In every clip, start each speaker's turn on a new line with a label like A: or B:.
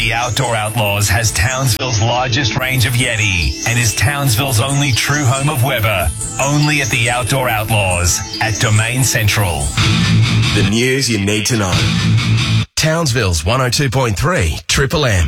A: The Outdoor Outlaws has Townsville's largest range of Yeti and is Townsville's only true home of Weber. Only at the Outdoor Outlaws at Domain Central.
B: The news you need to know. Townsville's 102.3 Triple M.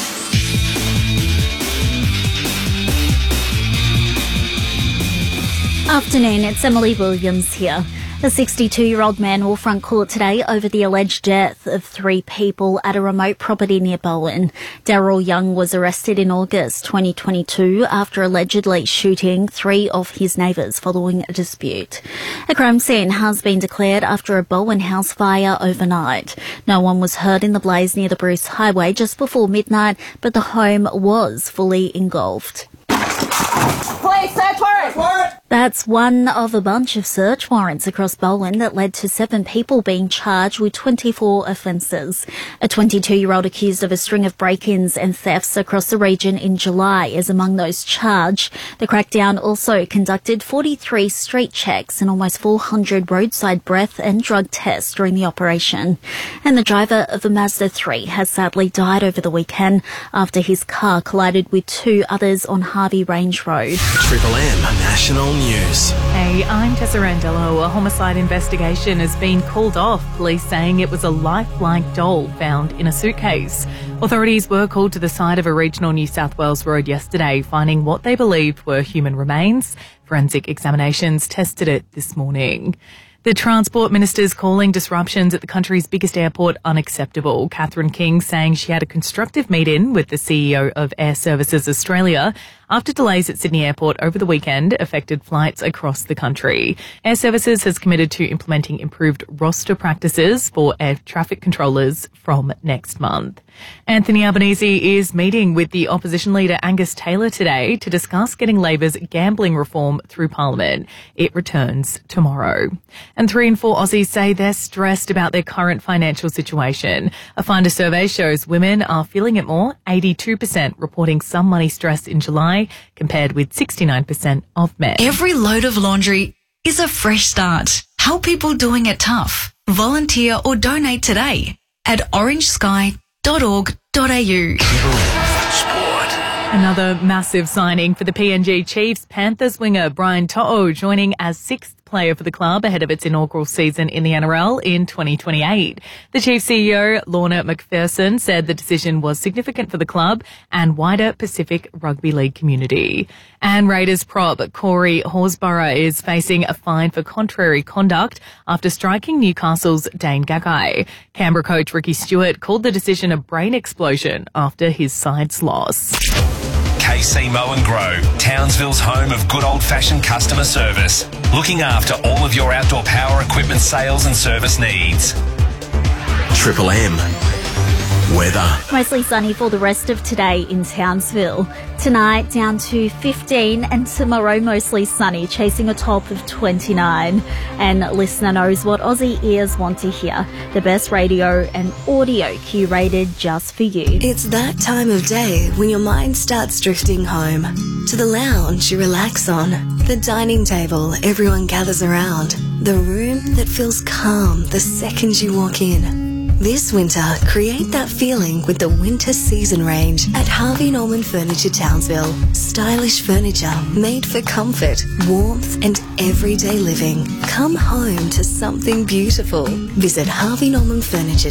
C: Afternoon, it's Emily Williams here. A 62-year-old man will front court today over the alleged death of 3 people at a remote property near Bowen. Daryl Young was arrested in August 2022 after allegedly shooting 3 of his neighbours following a dispute. A crime scene has been declared after a Bowen house fire overnight. No one was hurt in the blaze near the Bruce Highway just before midnight, but the home was fully engulfed.
D: Police, search warrant!
C: That's one of a bunch of search warrants across Bowen that led to 7 people being charged with 24 offences. A 22-year-old accused of a string of break-ins and thefts across the region in July is among those charged. The crackdown also conducted 43 street checks and almost 400 roadside breath and drug tests during the operation. And the driver of a Mazda 3 has sadly died over the weekend after his car collided with 2 others on Harvey Range Road.
B: Triple M National News.
E: Hey, I'm Tessa Randello. A homicide investigation has been called off, police saying it was a lifelike doll found in a suitcase. Authorities were called to the side of a regional New South Wales road yesterday, finding what they believed were human remains. Forensic examinations tested it this morning. The Transport Minister's calling disruptions at the country's biggest airport unacceptable. Catherine King saying she had a constructive meeting with the CEO of Air Services Australia after delays at Sydney Airport over the weekend affected flights across the country. Air Services has committed to implementing improved roster practices for air traffic controllers from next month. Anthony Albanese is meeting with the opposition leader Angus Taylor today to discuss getting Labor's gambling reform through Parliament. It returns tomorrow. And 3 in 4 Aussies say they're stressed about their current financial situation. A Finder survey shows women are feeling it more, 82% reporting some money stress in July, compared with 69% of men.
F: Every load of laundry is a fresh start. Help people doing it tough. Volunteer or donate today at orangesky.org.au.
E: Another massive signing for the PNG Chiefs. Panthers winger Brian To'o joining as 6th player for the club ahead of its inaugural season in the NRL in 2028. The Chiefs CEO, Lorna McPherson, said the decision was significant for the club and wider Pacific Rugby League community. And Raiders prop Corey Horsburgh is facing a fine for contrary conduct after striking Newcastle's Dane Gagai. Canberra coach Ricky Stewart called the decision a brain explosion after his side's loss.
A: KC Mow and Grow, Townsville's home of good old-fashioned customer service, looking after all of your outdoor power equipment sales and service needs.
B: Triple M. Weather.
C: Mostly sunny for the rest of today in Townsville. Tonight down to 15 and tomorrow mostly sunny, chasing a top of 29. And listener knows what Aussie ears want to hear. The best radio and audio curated just for you.
G: It's that time of day when your mind starts drifting home. To the lounge you relax on. The dining table everyone gathers around. The room that feels calm the second you walk in. This winter, create that feeling with the winter season range at Harvey Norman Furniture Townsville. Stylish furniture made for comfort, warmth and everyday living. Come home to something beautiful. Visit Harvey Norman Furniture